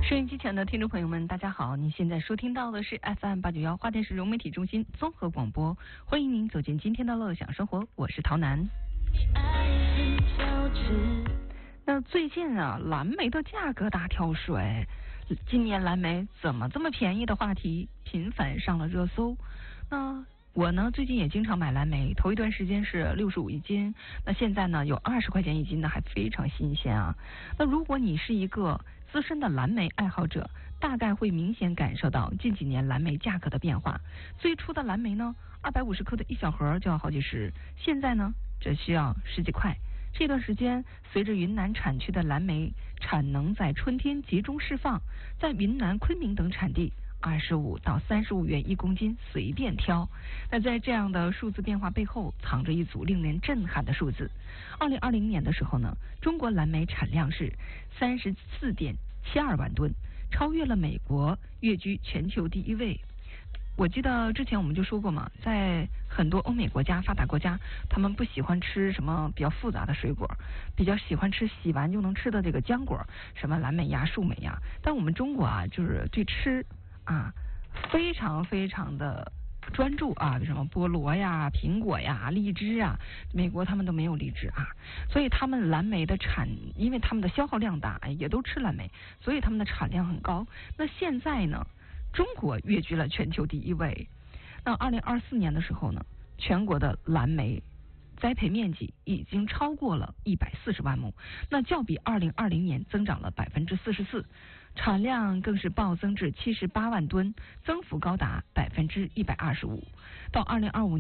收音机前的听众朋友们，大家好！您现在收听到的是 FM891花电视融媒体中心综合广播，欢迎您走进今天的乐享生活，我是陶楠。那最近啊，蓝莓的价格大跳水，今年蓝莓怎么这么便宜的话题频繁上了热搜。那我呢，最近也经常买蓝莓，头一段时间是65一斤，那现在呢有20块钱一斤的，还非常新鲜啊。那如果你是一个资深的蓝莓爱好者，大概会明显感受到近几年蓝莓价格的变化。最初的蓝莓呢，250克的一小盒就要好几十，现在呢只需要10几块。这段时间，随着云南产区的蓝莓产能在春天集中释放，在云南昆明等产地25到35元1公斤随便挑。那在这样的数字变化背后，藏着一组令人震撼的数字。2020年的时候呢，中国蓝莓产量是34.72万吨，超越了美国，跃居全球第一位。我记得之前我们就说过嘛，在很多欧美国家、发达国家，他们不喜欢吃什么比较复杂的水果，比较喜欢吃洗完就能吃的这个浆果，什么蓝莓呀、树莓呀。但我们中国啊，就是对吃啊非常非常的专注啊，什么菠萝呀、苹果呀、荔枝啊，美国他们都没有荔枝啊，所以他们蓝莓的因为他们的消耗量大，也都吃蓝莓，所以他们的产量很高。那现在呢，中国跃居了全球第一位。那2024年的时候呢，全国的蓝莓栽培面积已经超过了140万亩，那较比2020年增长了44%，产量更是暴增至78万吨，增幅高达125%。到2025